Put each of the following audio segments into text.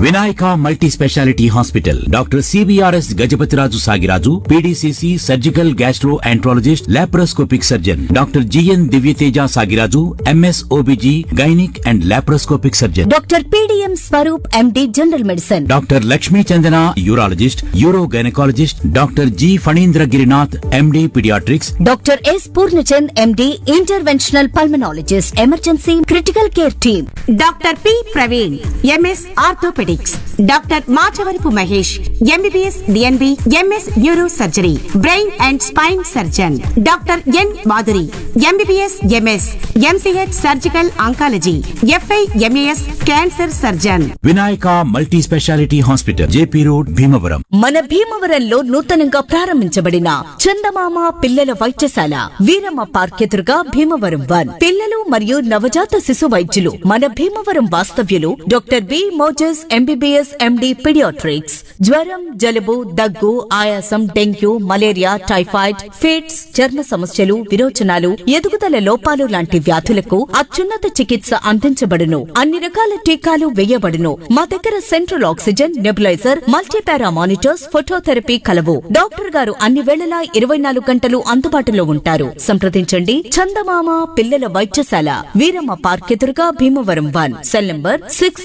Vinayaka multi speciality hospital doctor CBRS Gajapathiraju Sagiraju PDCC surgical gastro enterologist laparoscopic surgeon doctor GN Divyateja Sagiraju MS OBG gynaec and laparoscopic surgeon doctor PDM Swaroop MD general medicine doctor Lakshmi Chandana urologist euro gynaecologist doctor G Phanindra Girinath MD paediatrics doctor yes Purnachand MD interventional pulmonologist emergency critical care team doctor P Praveen MS orthopaedics doctor Machavarapu Mahesh MBBS DNB MS neuro surgery brain and spine surgeon doctor N Madhuri MBBS MS MCh surgical oncology f i MAS cancer surgeon. Vinayaka multi speciality hospital JP road Bhimavaram. మన భీమవరంలో నూతనంగా ప్రారంభించబడిన చందమామ పిల్లల వైద్యశాల Veeramma park ఎదురుగా భీమవరం 1 పిల్లలు మరియు నవజాత శిశు వైద్యులు మన భీమవరం వాస్తవ్యులు doctor B Moses MBBS MD paediatrics. జ్వరం, జలుబు, దగ్గు, ఆయాసం, డెంగ్యూ, మలేరియా, టైఫాయిడ్, ఫిట్స్, చర్మ సమస్యలు, విరోచనాలు, ఎదుగుదల లోపాలు లాంటి వ్యాధులకు అత్యున్నత చికిత్స అందించబడును. అన్ని రకాల టీకాలు వేయబడును. మా దగ్గర central oxygen, nebuliser, multipara monitors, phototherapy కలవు. డాక్టర్ గారు అన్ని వేళలా 24 గంటలు అందుబాటులో ఉంటారు. సంప్రదించండి. చందమామ పిల్లల వైద్యశాల వీరమ్మ పార్క్ ఎదురుగా Bhimavaram 1 cell number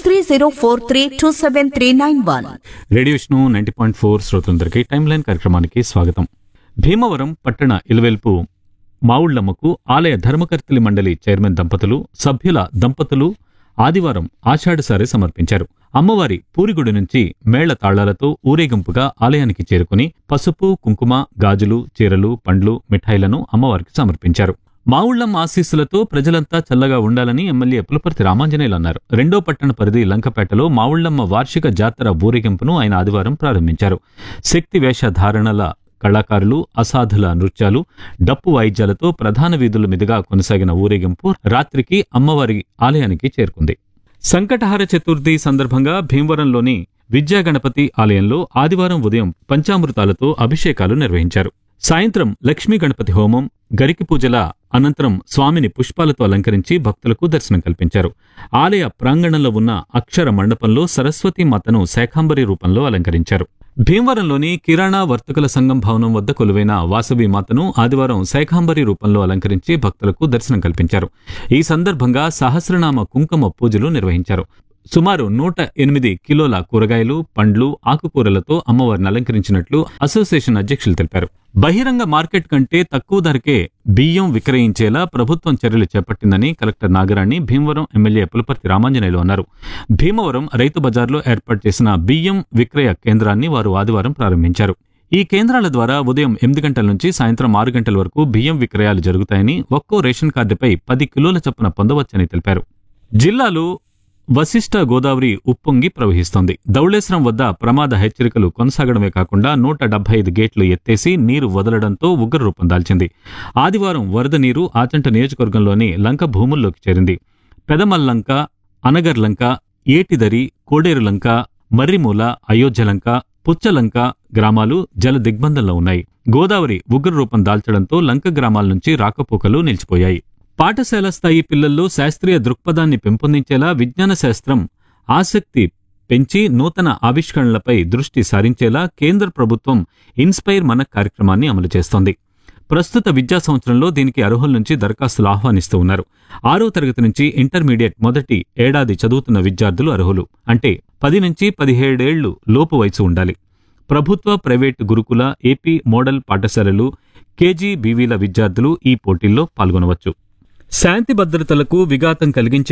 6304327391. Radio Vishnu 90.4 శ్రోతలందరికీ టైమ్ లైన్ కార్యక్రమానికి స్వాగతం. భీమవరం పట్టణ ఇలవెల్పు మావుళ్లమ్మకు ఆలయ ధర్మకర్తలి మండలి చైర్మన్ దంపతులు, సభ్యుల దంపతులు ఆదివారం ఆషాఢసారి సమర్పించారు. అమ్మవారి పూరిగుడి నుంచి మేళ్ల తాళాలతో ఊరేగింపుగా ఆలయానికి చేరుకుని పసుపు, కుంకుమ, గాజులు, చీరలు, పండ్లు, మిఠాయిలను అమ్మవారికి సమర్పించారు. మావుళ్లం ఆశీస్సులతో ప్రజలంతా చల్లగా ఉండాలని ఎమ్మెల్యే పులపర్తి రామాంజనేయులు అన్నారు. రెండో పట్టణ పరిధి లంకపేటలో మావుళ్లమ్మ వార్షిక జాతర ఊరేగింపును ఆయన ఆదివారం ప్రారంభించారు. శక్తి వేషధారణల కళాకారులు, అసాధుల నృత్యాలు, డప్పు వాయిద్యాలతో ప్రధాన వీధుల మీదుగా కొనసాగిన ఊరేగింపు రాత్రికి అమ్మవారి ఆలయానికి చేరుకుంది. సంకటహార చతుర్థి సందర్భంగా భీమవరంలోని విద్యాగణపతి ఆలయంలో ఆదివారం ఉదయం పంచామృతాలతో అభిషేకాలు నిర్వహించారు. సాయంత్రం లక్ష్మీ గణపతి హోమం, గరికి పూజల అనంతరం స్వామిని పుష్పాలతో అలంకరించి భక్తులకు దర్శనం కల్పించారు. ఆలయ ప్రాంగణంలో ఉన్న అక్షర మండపంలో సరస్వతీమాతను శాఖాంబరి రూపంలో అలంకరించారు. భీమవరంలోని కిరాణా వర్తకుల సంఘం భవనం వద్ద కొలువైన వాసవి మాతను ఆదివారం శాఖాంబరి రూపంలో అలంకరించి భక్తులకు దర్శనం కల్పించారు. ఈ సందర్భంగా సహస్రనామ కుంకుమ పూజలు నిర్వహించారు. సుమారు 108 కిలోల కూరగాయలు, పండ్లు, ఆకుకూరలతో అమ్మవారిని అలంకరించినట్లు అసోసియేషన్ అధ్యక్షులు తెలిపారు. బహిరంగ మార్కెట్ కంటే తక్కువ ధరకే బియ్యం విక్రయించేలా ప్రభుత్వం చర్యలు చేపట్టిందని కలెక్టర్ నాగరాణి భీమవరం ఎమ్మెల్యే పులపర్తి రామాంజనేయులు అన్నారు. భీమవరం రైతు బజార్లో ఏర్పాటు చేసిన బియ్యం విక్రయ కేంద్రాన్ని వారు ఆదివారం ప్రారంభించారు. ఈ కేంద్రాల ద్వారా ఉదయం 8 గంటల నుంచి సాయంత్రం 6 గంటల వరకు బియ్యం విక్రయాలు జరుగుతాయని, ఒక్కో రేషన్ కార్డుపై 10 కిలోల చొప్పున పొందవచ్చని తెలిపారు. జిల్లాలో వశిష్ట గోదావరి ఉప్పొంగి ప్రవహిస్తోంది. ధవళేశ్వరం వద్ద ప్రమాద హెచ్చరికలు కొనసాగడమే కాకుండా 175 గేట్లు ఎత్తేసి నీరు వదలడంతో ఉగ్రరూపం దాల్చింది. ఆదివారం వరద నీరు ఆచంట నియోజకవర్గంలోని లంక భూముల్లోకి చేరింది. పెదమల్లంక, అనగర్లంక, ఏటిదరి, కోడేరులంక, మర్రిమూల, అయోధ్యలంక, పుచ్చలంక గ్రామాలు జల దిగ్బంధంలో ఉన్నాయి. గోదావరి ఉగ్రరూపం దాల్చడంతో లంక గ్రామాల నుంచి రాకపోకలు నిలిచిపోయాయి. పాఠశాల స్థాయి పిల్లల్లో శాస్త్రీయ దృక్పథాన్ని పెంపొందించేలా విజ్ఞాన శాస్త్రం ఆసక్తి పెంచి నూతన ఆవిష్కరణలపై దృష్టి సారించేలా కేంద్ర ప్రభుత్వం ఇన్స్పైర్ మన కార్యక్రమాన్ని అమలు చేస్తోంది. ప్రస్తుత విద్యా సంవత్సరంలో దీనికి అర్హుల నుంచి దరఖాస్తులు ఆహ్వానిస్తూ ఉన్నారు. 6వ తరగతి నుంచి ఇంటర్మీడియట్ మొదటి ఏడాది చదువుతున్న విద్యార్థులు అర్హులు. అంటే 10 నుంచి 17 ఏళ్లు లోపు వయసు ఉండాలి. ప్రభుత్వ, ప్రైవేటు గురుకుల, ఏపీ మోడల్ పాఠశాలలు, కేజీబీవీల విద్యార్థులు ఈ పోటీల్లో పాల్గొనవచ్చు. శాంతి భద్రతలకు విఘాతం కలిగించే